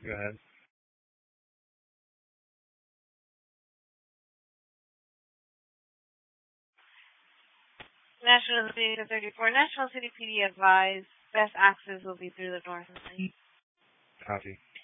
Go ahead. National City 34. National City PD advised best access will be through the north lane. Copy.